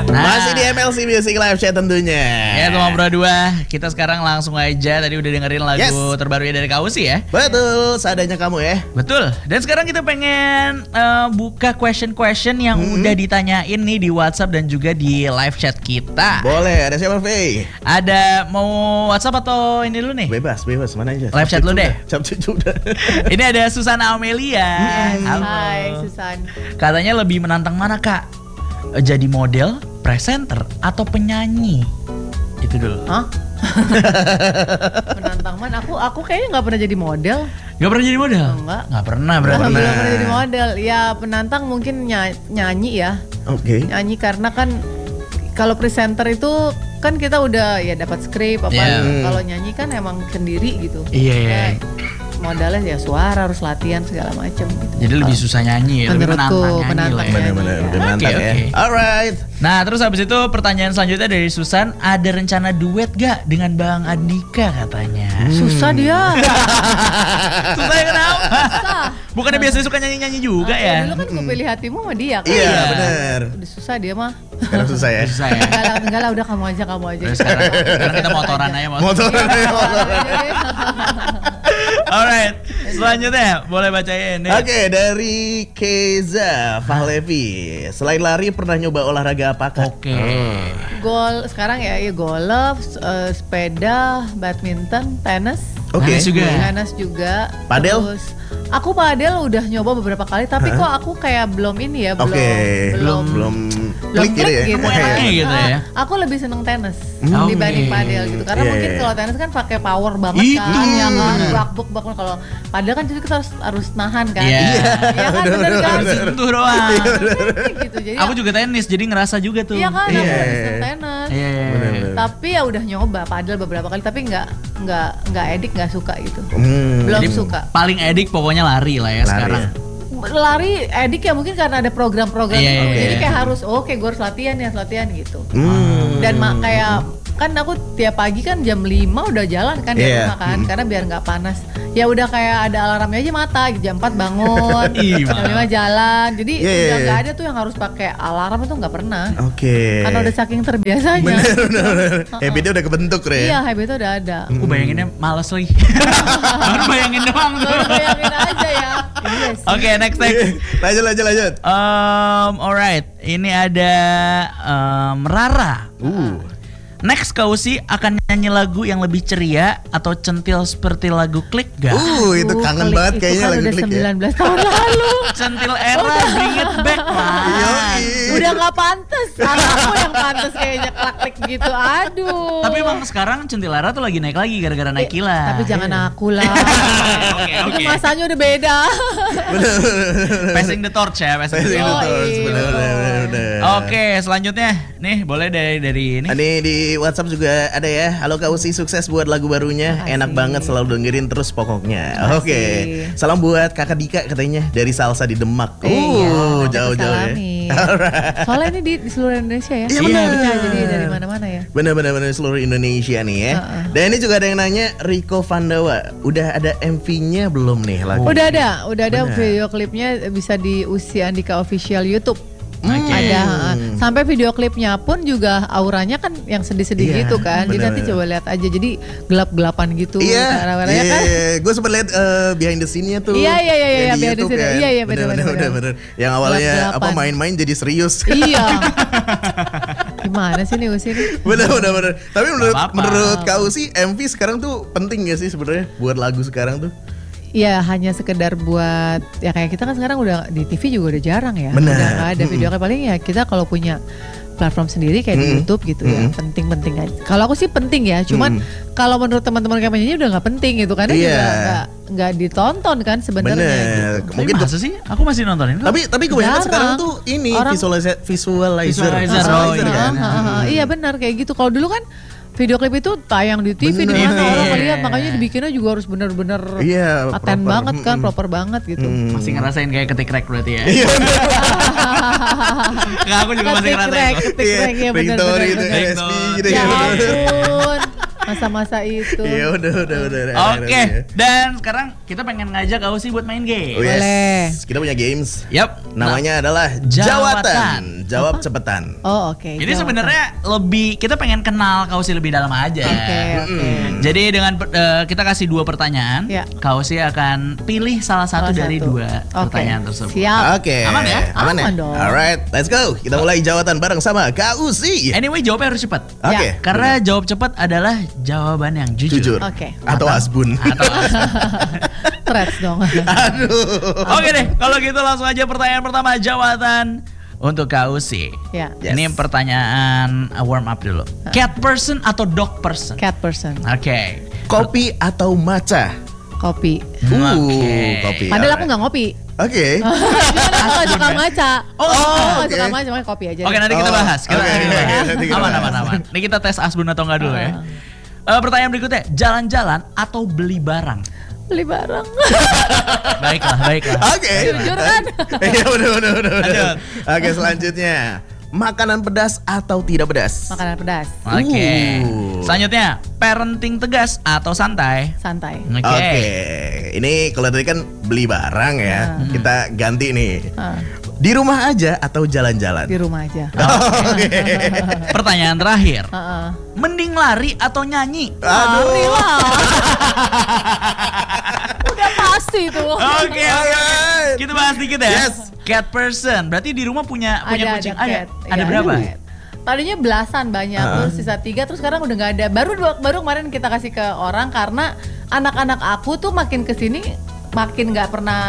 Masih di MLC Music Live Chat tentunya. Ya teman berdua, kita sekarang langsung aja. Tadi udah dengerin lagu terbarunya dari Kausi ya. Betul, seadanya kamu ya. Betul. Dan sekarang kita pengen buka question yang udah ditanyain nih di WhatsApp dan juga di live chat kita. Boleh, ada siapa Faye? Ada mau WhatsApp atau ini dulu nih? Bebas, mana aja. Live chat lu deh. Cucu udah. Ini ada Susana Amelia. Hai Susan. Katanya lebih menantang mana kak? Jadi model, presenter, atau penyanyi? Itu dulu. Hah? Menantang man? Aku kayaknya nggak pernah jadi model. Gak pernah jadi model? Enggak. Gak pernah berarti. Belum pernah jadi model. Ya penantang mungkin nyanyi ya. Oke. Nyanyi karena kan kalau presenter itu kan kita udah ya dapat skrip apa. Kalau nyanyi kan emang sendiri gitu. Iya. Modalnya ya suara, harus latihan segala macam gitu. Jadi lebih susah nyanyi ya, lebih menantang nyanyi lah ya. Bener-bener lebih menantang ya. Alright. Nah terus habis itu pertanyaan selanjutnya dari Susan, ada rencana duet gak dengan Bang Andika katanya? Susah dia. Susah ya kenapa? Susah. Bukannya biasanya suka nyanyi-nyanyi juga ya? Dulu kan gue pilih hatimu sama dia kan. Iya bener. Udah susah dia mah. Sekarang susah ya. Susah ya. Enggak lah udah kamu aja. Sekarang kita motoran aja. Motoran aja. Alright, selanjutnya boleh bacain nih. Oke, dari Keza Fahlevi. Selain lari pernah nyoba olahraga apakah? Oke. Gol sekarang ya golf, sepeda, badminton, tenis. Oke. Tenis juga. Padel? Terus aku padel udah nyoba beberapa kali tapi kok aku kayak belum ini ya, belum klik gitu ya. Gitu. Gitu ya. Aku lebih seneng tenis dibanding padel gitu. Karena mungkin kalau tenis kan pakai power banget kan, yang bak kalau padel kan jadi kita harus nahan kan. Iya kan benar kan. Sentuh doang. Gitu. Jadi aku juga tenis jadi ngerasa juga tuh. Iya kan, aku lebih seneng tenis. Tapi ya udah nyoba padel beberapa kali tapi nggak edik, nggak suka gitu. Belum Jadi suka. Paling edik pokoknya lari lah ya sekarang. Lari edik ya mungkin karena ada program-program gitu. Jadi kayak harus gue harus latihan gitu. Dan kayak kan aku tiap pagi kan jam 5 udah jalan kan di rumah kan karena biar nggak panas. Ya udah kayak ada alarmnya aja mata jam 4 bangun, jam 5 jalan. Jadi udah nggak ada tuh yang harus pakai alarm, itu nggak pernah. Oke. Karena udah saking terbiasanya. Bener. Habitnya udah kebentuk Re. Iya, habitnya udah ada. Aku bayanginnya males lagi. Baru bayangin doang tuh. Baru bayangin aja ya. Yes. Oke, next. Lanjut. Alright, ini ada Rara. Next Kausi akan nyanyi lagu yang lebih ceria atau centil seperti lagu Klik gak? Itu kangen banget kayaknya kan lagu udah Klik ya. 19 tahun lalu. Centil era, bring it back lah. Udah gak pantas. Aku yang pantas kayaknya Klik gitu. Aduh. Tapi emang sekarang centil era tuh lagi naik lagi gara-gara naik Naikila. Tapi jangan aku lah. Oke. Masanya udah beda. Passing the torch ya, passing the torch. Bener. Oke, selanjutnya nih boleh dari ini. Ini di WhatsApp juga ada ya. Halo Kak Usi, sukses buat lagu barunya. Enak banget, selalu dengerin terus pokoknya. Oke. Salam buat Kakak Dika katanya dari Salsa di Demak. Jauh-jauh ya. Soalnya ini di seluruh Indonesia ya. Iya benar. Jadi dari mana-mana ya. Benar seluruh Indonesia nih ya. Dan ini juga ada yang nanya, Riko Vandawa, udah ada MV-nya belum nih lagu? Udah ada video klipnya, bisa di Usi Andika Official YouTube. Ada sampai video klipnya pun juga auranya kan yang sedih-sedih gitu kan. Jadi nanti coba lihat aja. Jadi gelap-gelapan gitu. Iya. Gue sempat lihat behind the scene-nya tuh. Iya behind the scene. Kan? Iya benar. Yang awalnya main-main jadi serius. Iya. Gimana sih nih Usi nih? Bener. Tapi menurut Kak Usi, MV sekarang tuh penting gak sih sebenarnya buat lagu sekarang tuh? Ya hanya sekedar buat ya kayak kita kan sekarang udah di TV juga udah jarang ya. Benar. Udah gak ada video klip, paling ya kita kalau punya platform sendiri kayak di YouTube gitu ya, penting aja. Kalau aku sih penting ya, cuman kalau menurut teman-teman kayak penyanyi udah nggak penting gitu karena juga nggak ditonton kan sebenarnya. Gitu. Mungkin masa sih? Aku masih nontonin. Tapi kebanyakan sekarang tuh ini visualizer kan. Iya benar kayak gitu. Kalau dulu kan video klip itu tayang di TV di mana orang ngeliat, makanya dibikinnya juga harus bener-bener paten banget kan, proper banget gitu. Masih ngerasain kayak ketik rek berarti ya. Nggak, aku juga masih ngerasain. Ketik rek ya bener-bener. Ya ampun. Masa-masa itu. Iya udah. Oke, dan sekarang kita pengen ngajak Ausi buat main game. Oh, yes. Boleh. Kita punya games. Yap. Namanya adalah Jawatan. Jawab cepetan. Oh oke. Ini sebenarnya lebih kita pengen kenal Kausi lebih dalam aja. Oke. Jadi dengan kita kasih 2 pertanyaan, Ya. Kausi akan pilih salah satu Salah dari satu. 2 Oke. pertanyaan tersebut. Siap. Oke. Aman ya? Aman ya? Aman dong. Alright, let's go. Kita mulai jawatan bareng sama Kak Usi. Anyway, jawabnya harus cepat. Oke. Karena jawab cepat adalah jawaban yang jujur. Jujur. Oke. Atau asbun. Stres dong. Aduh. Oke deh, kalau gitu langsung aja pertanyaan pertama jawatan untuk Kak Usi. Ya. Yes. Ini pertanyaan warm up dulu. Cat person atau dog person? Cat person. Oke. Kopi atau matcha? Kopi. Oke. Kopi. Padahal aku alright. nggak ngopi. Oke. Aku nggak suka maca. Oh, Nggak oke. suka maca, makanya kopi aja. Oke, nanti kita Oh, bahas. Kita oke, nanti kita oke, bahas. nanti kita Aman. bahas. Ini kita tes asbun atau enggak dulu ya. Pertanyaan berikutnya, jalan-jalan atau beli barang? Beli barang. Baiklah. Oke. Jujur kan? Iya benar. Lanjut. Oke, selanjutnya. Makanan pedas atau tidak pedas? Makanan pedas. Oke. Selanjutnya, parenting tegas atau santai? Santai. Oke. Ini kalau tadi kan beli barang ya. Kita ganti nih. Di rumah aja atau jalan-jalan? Di rumah aja. Oke. Pertanyaan terakhir. Heeh. Mending lari atau nyanyi? Lari lah. Udah pasti tuh. Oke. Alright. Kita bahas dikit ya. Yes. Cat person. Berarti di rumah punya kucing. cat. Ada Iya, berapa? ada. Tadinya belasan banyak, terus sisa 3, terus sekarang udah nggak ada. Baru kemarin kita kasih ke orang karena anak-anak aku tuh makin kesini makin nggak pernah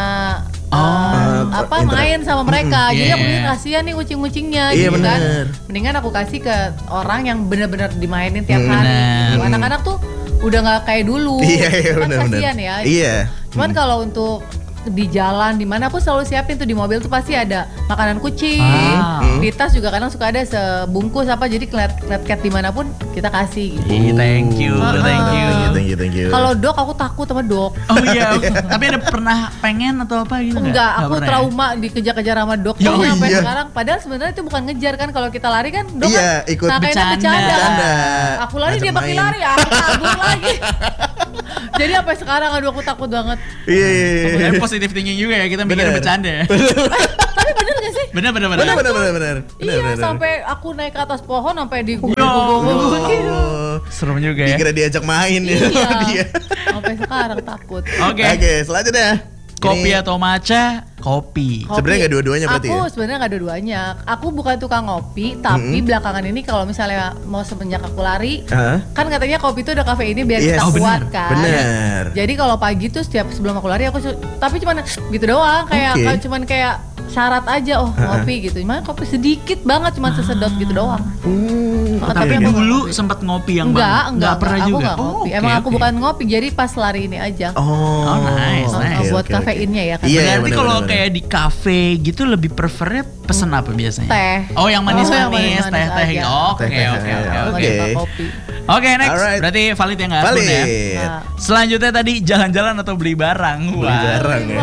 main sama mereka. Jadi aku pikir kasihan nih kucing-kucingnya Iya, gitu kan. bener. Mendingan aku kasih ke orang yang benar-benar dimainin tiap hari. Bener. Gitu. Anak-anak tuh udah nggak kayak dulu. Iya, Kan benar. kasihan ya. Iya. Cuman kalau untuk di jalan dimana aku selalu siapin tuh di mobil tuh pasti ada makanan kucing. Di tas juga kadang suka ada sebungkus apa, jadi ngeliat cat dimanapun kita kasih gitu. Thank you. Thank you. Kalau dog aku takut sama dog. Oh iya. Tapi ada pernah pengen atau apa gitu? Enggak, aku pernah ya? trauma dikejar-kejar sama dog Ya, Pokoknya sampai iya. sekarang. Padahal sebenarnya itu bukan ngejar kan, kalau kita lari kan dog Iya, kan ikut sangkainya bercanda. Aku lari Ngajak dia pakai main. lari, aku kabur lagi. Jadi sampai sekarang aduh aku takut banget. Iya. Tapi positif thinking juga ya, kita mikirnya Bener. bercanda ya. Tapi bener gak sih? Bener. Benar. Iya, sampai aku naik ke atas pohon sampai di Oh. Serem juga ya. Dikira diajak main ya sama dia. Sampai sekarang takut. Oke. Oke, selanjutnya. Kopi Ini- atau matcha? Kopi. Sebenarnya nggak dua-duanya berarti Aku ya? sebenarnya nggak dua-duanya. Aku bukan tukang ngopi, tapi belakangan ini kalau misalnya mau semenjak aku lari, Hah? kan katanya kopi itu ada kafeinnya biar Yes. kita Oh, kuat bener. kan. Bener. Jadi kalau pagi tuh setiap sebelum aku lari aku tapi cuman gitu doang, kayak Oke. cuman kayak syarat aja ngopi gitu. Cuman kopi sedikit banget, cuman sesedot gitu doang. Tapi aku dulu nggak sempat ngopi yang enggak pernah aku juga. nggak ngopi. oke, Emang aku oke. bukan ngopi, jadi pas lari ini aja. Oh, nice. Buat kafeinnya ya kan. Iya, Berarti bener, kalau bener. kayak di kafe gitu lebih prefernya pesen apa biasanya? Teh. Oh, yang manis-manis, yang manis-manis teh-teh aja. gitu. Oke. Teh-teh, Oke. Aku nggak suka kopi. Oke, next. Alright. Berarti valid ya nggak? Asbun ya? Valid. Nah. Selanjutnya tadi jalan-jalan atau beli barang? Beli barang ya.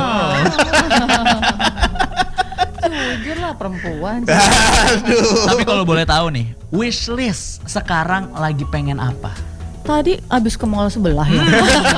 Jujur lah perempuan. Aduh. Tapi kalau boleh tahu nih, wishlist sekarang lagi pengen apa? Tadi abis ke mall sebelah ya.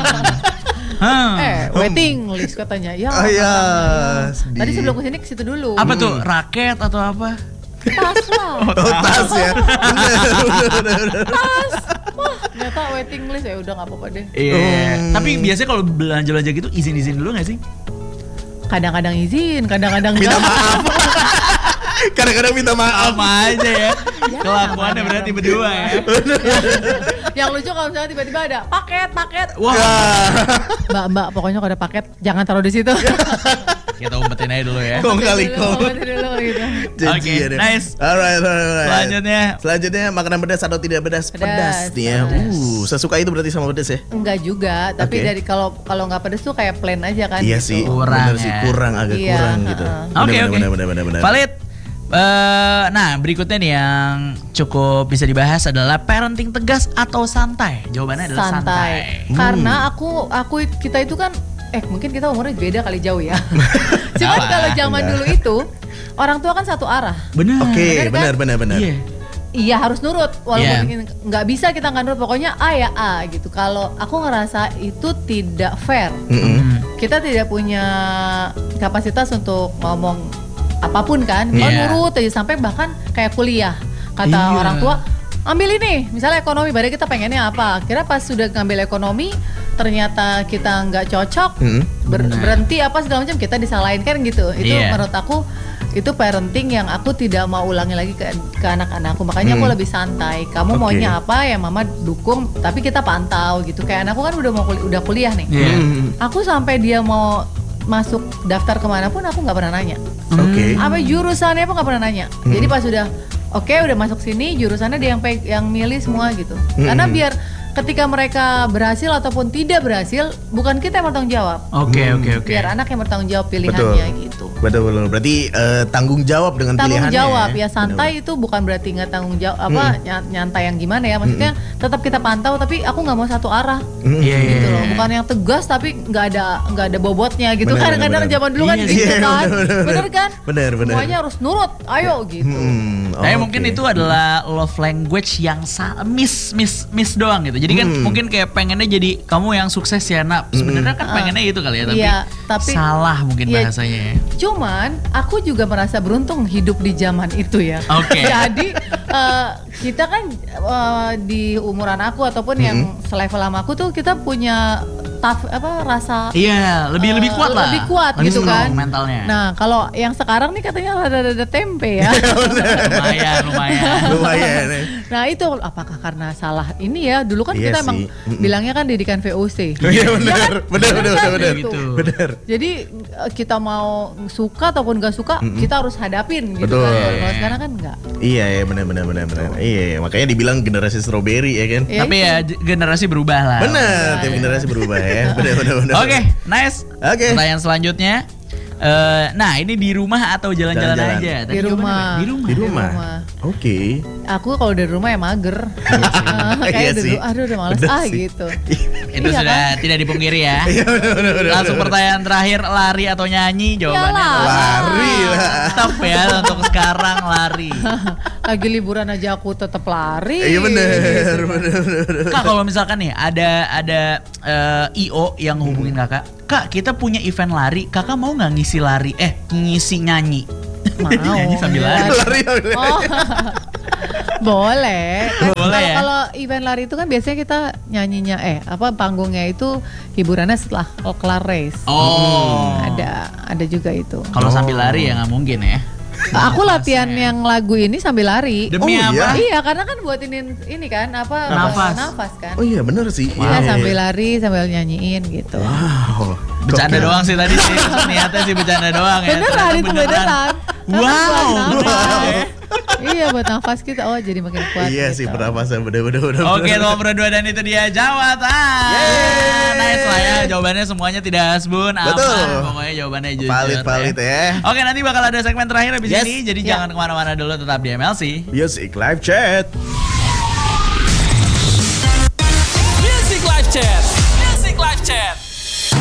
Waiting list katanya. Ya. Oh iya, makanya. sedih. Tadi sebelum kesini ke situ dulu. Apa tuh? Raket atau apa? Tas lah. Oh, tas ya. Bener. Tas. Wah, ternyata waiting list ya udah nggak apa-apa deh. Iya. Tapi biasanya kalau belanja-belanja gitu izin-izin dulu nggak sih? Kadang-kadang izin, kadang-kadang Minta enggak. maaf. Kadang-kadang minta maaf. Apa aja ya? Kelakuannya berarti berdua ya. Yang lucu kalau misalnya tiba-tiba ada paket. Wah, Mbak, pokoknya kalau ada paket jangan taruh di situ. kita umpetin aja dulu ya. Kong kali kong. Dulu gitu. Janjian ya. nice. Alright. Selanjutnya, makanan pedas atau tidak pedas? Pedas, Nih ya. pedas. Sesuka itu berarti sama pedas ya? Enggak juga, tapi Oke. dari kalau nggak pedes tuh kayak plain aja kan. Iya gitu. sih, Kurang bener sih, ya. kurang agak Iya, kurang gitu. Oke. Bener. Valid. Nah, berikutnya nih yang cukup bisa dibahas adalah parenting tegas atau santai. Jawabannya adalah santai. Karena kita itu kan mungkin kita umurnya beda kali jauh ya. Cuman Apa? kalau zaman Enggak. dulu itu orang tua kan satu arah. Benar. Oke, Bener kan? benar. Iya. iya harus nurut, walaupun nggak bisa kita nggak nurut, pokoknya A ya A gitu. Kalau aku ngerasa itu tidak fair, kita tidak punya kapasitas untuk ngomong apapun kan, kalau nurut aja sampai bahkan kayak kuliah, kata orang tua ambil ini, misalnya ekonomi, padahal kita pengennya apa, kira pas sudah ngambil ekonomi ternyata kita nggak cocok, berhenti apa segala macam, kita disalahin kan gitu. Itu menurut aku itu parenting yang aku tidak mau ulangi lagi ke anak-anakku. Makanya aku lebih santai. Kamu maunya apa ya mama dukung, tapi kita pantau gitu. Kayak anakku kan udah kuliah nih. Aku sampai dia mau masuk daftar kemanapun aku nggak pernah nanya. Apa jurusannya pun nggak pernah nanya. Jadi pas udah udah masuk sini, jurusannya dia yang milih semua gitu. Karena biar ketika mereka berhasil ataupun tidak berhasil, bukan kita yang bertanggung jawab. Oke. Biar anak yang bertanggung jawab pilihannya gitu. Betul. Berarti tanggung jawab dengan pilihannya. Tanggung jawab ya, santai itu bukan berarti nggak tanggung jawab nyantai yang gimana ya. Maksudnya tetap kita pantau, tapi aku nggak mau satu arah. Gitu loh. Bukan yang tegas tapi nggak ada bobotnya gitu. Kadang-kadang zaman dulu kan gitu kan. Bener kan? Bener. Semuanya harus nurut. Ayo gitu. Tapi mungkin itu adalah love language yang miss doang gitu. Jadi kan mungkin kayak pengennya jadi kamu yang sukses ya nak. Sebenarnya kan pengennya gitu kali ya, tapi salah mungkin bahasanya. Cuman aku juga merasa beruntung hidup di zaman itu ya. Jadi kita kan di umuran aku ataupun yang selevel sama aku tuh kita punya rasa lebih kuat lah. Lebih kuat gitu kan mentalnya. Nah, kalau yang sekarang nih katanya ada tempe ya. lumayan. Nah, itu apakah karena salah ini ya? Dulu kan kita emang bilangnya kan didikan VOC. Iya benar. Benar. Jadi kita mau suka ataupun gak suka, kita harus hadapin gitu kan. Kalau sekarang kan enggak. Iya, benar. Iya, makanya dibilang generasi strawberry ya kan. Tapi ya generasi berubah lah. Benar, tiap generasi berubah ya. Benar. Oke, nice. Pertanyaan selanjutnya. Nah, ini di rumah atau jalan-jalan aja? Di rumah. Di rumah. Oke. Aku kalau dari rumah ya mager. Kayak udah malas gitu. Itu sudah tidak dipungkiri ya. Langsung pertanyaan terakhir, lari atau nyanyi? Jawabannya lari lah. Tetap ya untuk sekarang lari. Lagi liburan aja aku tetap lari. Iya benar. Kak, kalau misalkan nih ada IO yang hubungin Kak, kita punya event lari, kakak mau nggak ngisi lari? Ngisi nyanyi. Mau. Nyanyi sambil lari. Boleh. Boleh ya? Kalau event lari itu kan biasanya kita nyanyinya panggungnya itu hiburannya setelah kelar race. Ada juga itu. Kalau sambil lari ya nggak mungkin ya. Aku latihan yang lagu ini sambil lari. Demi apa? Iya, karena kan buat ini kan nafas kan. Oh iya benar sih. Iya, sambil lari sambil nyanyiin gitu. Wow. Bercanda doang sih tadi sih. Niatnya sih bercanda doang ya. Beneran itu beneran. Wow. Iya, buat nafas kita jadi makin kuat. Iya gitu. sih, pernapasan bener. Oke, nomor 2 dan itu dia jawaban. Nice lah ya, jawabannya semuanya tidak asbun, aman. Pokoknya jawabannya jujur. Valid ya. Oke, nanti bakal ada segmen terakhir habis ini, jadi jangan kemana-mana dulu, tetap di MLC. Music Live Chat. Music Live Chat.